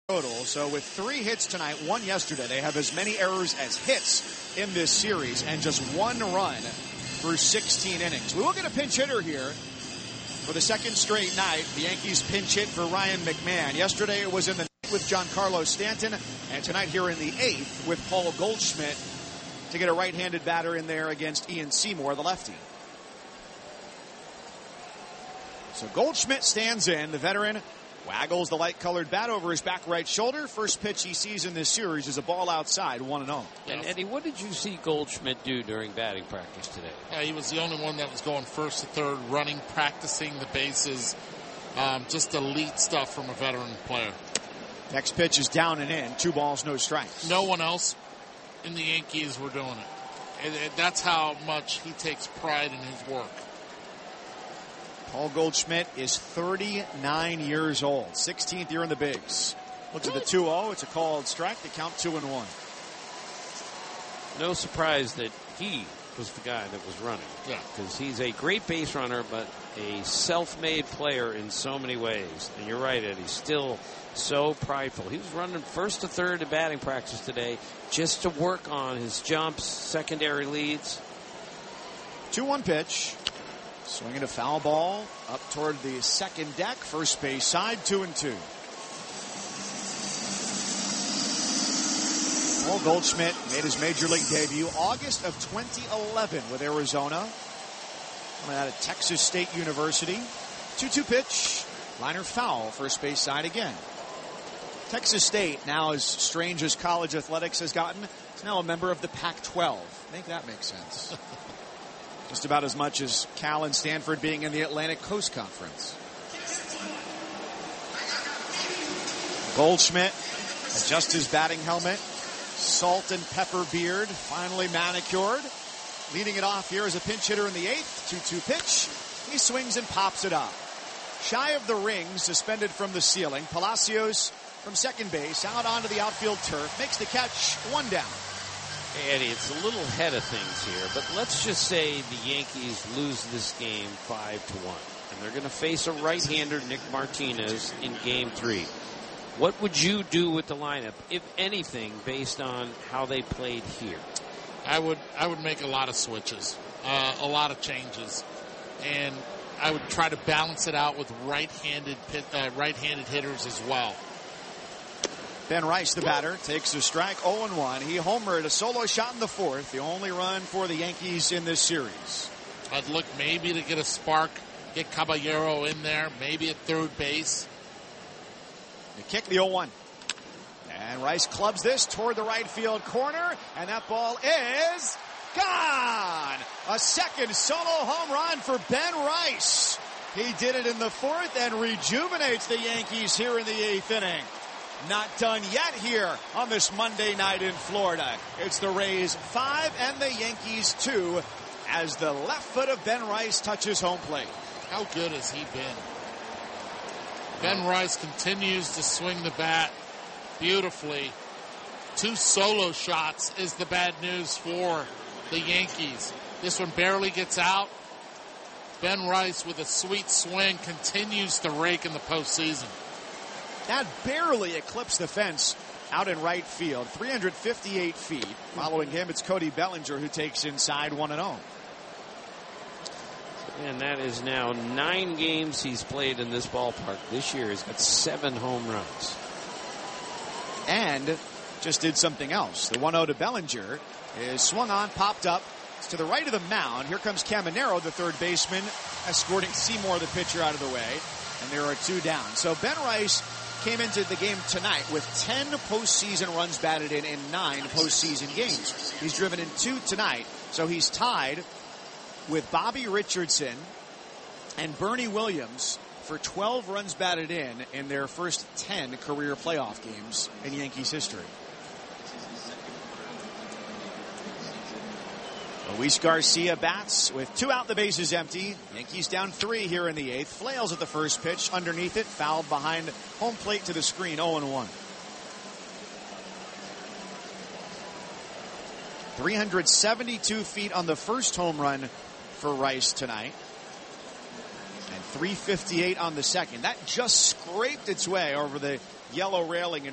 total. So with 3 hits tonight, 1 yesterday, they have as many errors as hits in this series and just 1 run through 16 innings. We will get a pinch hitter here for the second straight night. The Yankees pinch hit for Ryan McMahon. Yesterday it was in the ninth with Giancarlo Stanton, and tonight here in the 8th with Paul Goldschmidt to get a right-handed batter in there against Ian Seymour, the lefty. So Goldschmidt stands in. The veteran waggles the light-colored bat over his back right shoulder. First pitch he sees in this series is a ball outside, 1-0. And Eddie, what did you see Goldschmidt do during batting practice today? He was the only one that was going first to third, running, practicing the bases. Just elite stuff from a veteran player. Next pitch is down and in. 2 balls, no strikes. No one else in the Yankees were doing it. And that's how much he takes pride in his work. Paul Goldschmidt is 39 years old, 16th year in the bigs. Looks at the 2-0. It's a called strike. They count 2-1. No surprise that he was the guy that was running. Yeah. Because he's a great base runner, but a self-made player in so many ways. And you're right, Eddie, still so prideful. He was running first to third in batting practice today just to work on his jumps, secondary leads. 2-1 pitch. Swinging a foul ball up toward the second deck, first base side, 2-2. Paul Goldschmidt made his major league debut August of 2011 with Arizona. Coming out of Texas State University. 2-2 pitch, liner foul, first base side again. Texas State, now as strange as college athletics has gotten, is now a member of the Pac-12. I think that makes sense. Just about as much as Cal and Stanford being in the Atlantic Coast Conference. Goldschmidt adjusts his batting helmet. Salt and pepper beard, finally manicured. Leading it off here as a pinch hitter in the 8th. 2-2 pitch. He swings and pops it up. Shy of the ring, suspended from the ceiling. Palacios from second base, out onto the outfield turf. Makes the catch, 1 down. Hey, Eddie, it's a little ahead of things here, but let's just say the Yankees lose this game 5-1. And they're going to face a right-hander, Nick Martinez, in Game 3. What would you do with the lineup, if anything, based on how they played here? I would make a lot of switches, a lot of changes, and I would try to balance it out with right-handed hitters as well. Ben Rice, the batter, takes a strike, 0-1. He homered a solo shot in the 4th, the only run for the Yankees in this series. I'd look maybe to get a spark, get Caballero in there, maybe at third base. They kick the 0-1. And Rice clubs this toward the right field corner, and that ball is gone! A second solo home run for Ben Rice. He did it in the 4th and rejuvenates the Yankees here in the 8th inning. Not done yet here on this Monday night in Florida. It's the Rays 5 and the Yankees 2 as the left foot of Ben Rice touches home plate. How good has he been? Ben Rice continues to swing the bat beautifully. 2 solo shots is the bad news for the Yankees. This one barely gets out. Ben Rice with a sweet swing continues to rake in the postseason. That barely eclipsed the fence out in right field, 358 feet. Following him, it's Cody Bellinger who takes inside 1-0. And that is now 9 games he's played in this ballpark. This year he's got 7 home runs. And just did something else. The 1-0 to Bellinger is swung on, popped up. It's to the right of the mound. Here comes Caminero, the third baseman, escorting Seymour, the pitcher, out of the way. And there are 2 down. So Ben Rice came into the game tonight with 10 postseason runs batted in 9 postseason games. He's driven in 2 tonight, so he's tied with Bobby Richardson and Bernie Williams for 12 runs batted in their first 10 career playoff games in Yankees history. Luis Garcia bats with 2 out, the bases empty. Yankees down 3 here in the 8th. Flails at the first pitch. Underneath it, fouled behind home plate to the screen, 0-1. 372 feet on the first home run for Rice tonight. And 358 on the second. That just scraped its way over the yellow railing in